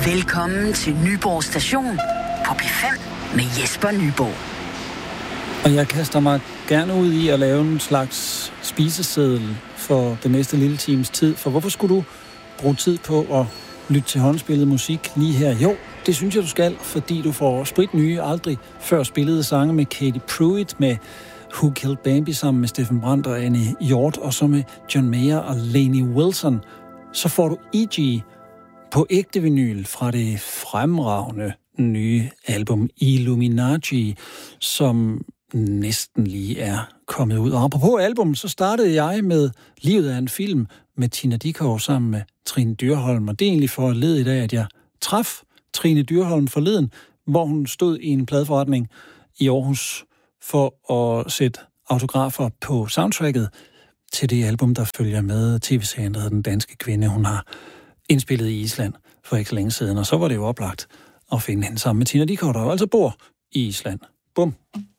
Velkommen til Nyborg Station på P5 med Jesper Nyborg. Og jeg kaster mig gerne ud i at lave en slags spiseseddel for den næste lille times tid. For hvorfor skulle du bruge tid på at lytte til håndspillet musik lige her? Jo, det synes jeg, du skal, fordi du får spritnye, aldrig før spillede sange med Katie Pruitt, med Who Killed Bambi sammen med Steffen Brandt og Annie Hjort, og så med John Mayer og Lainey Wilson. Så får du E.G. på ægte vinyl fra det fremragende nye album Illuminati, som næsten lige er kommet ud. Og apropos album, så startede jeg med Livet af en film med Tina Dickow sammen med Trine Dyrholm, og det er egentlig for at lede i dag, at jeg traf Trine Dyrholm forleden, hvor hun stod i en pladeforretning i Aarhus for at sætte autografer på soundtracket til det album, der følger med tv-serien, der hedder Den Danske Kvinde. Hun har indspillet i Island for ikke så længe siden, og så var det jo oplagt at finde hende sammen med Tina Dickow, der jo altså bor i Island. Bum.